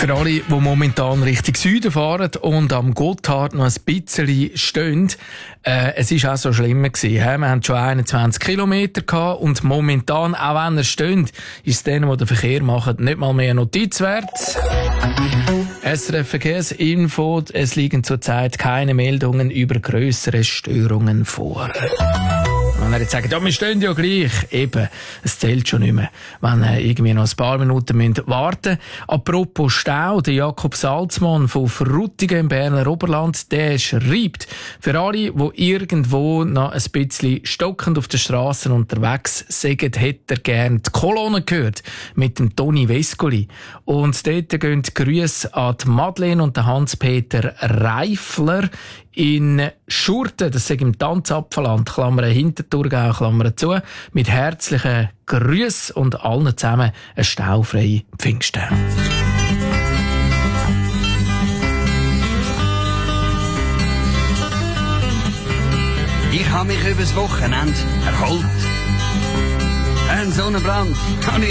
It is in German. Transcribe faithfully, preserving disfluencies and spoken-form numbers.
Für alle, die momentan Richtung Süden fahren und am Gotthard noch ein bisschen stehen, äh, es war auch so schlimm gewesen. He? Wir hatten schon einundzwanzig Kilometer gehabt und momentan, auch wenn er steht, ist es denen, die den Verkehr machen, nicht mal mehr notizwert. S R F Verkehrsinfo, es liegen zurzeit keine Meldungen über grössere Störungen vor. Wenn er jetzt sagt, ja, wir stehen ja gleich, eben, es zählt schon nicht mehr, wenn äh, irgendwie noch ein paar Minuten müssen warten. Apropos Stau, der Jakob Salzmann von Frutigen im Berner Oberland, der schreibt, für alle, die irgendwo noch ein bisschen stockend auf den Strassen unterwegs sind, hätte er gerne die Kolonne gehört mit dem Toni Vescoli. Und dort gehen die Grüße an die Madeleine und den Hans-Peter Reifler in Schurten, das ist im Tanzapfelland, Klammern Hinterthurgau, Klammern zu, mit herzlichen Grüßen und allen zusammen eine staufreie Pfingsten. Ich habe mich übers Wochenende erholt. Ein Sonnenbrand habe ich